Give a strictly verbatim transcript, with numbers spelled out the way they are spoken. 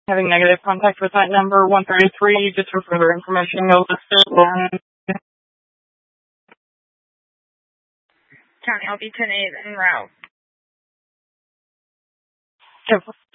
having negative contact with that number, one thirty-three, just for further information, you'll list it. And County L B ten eight en route. Yep.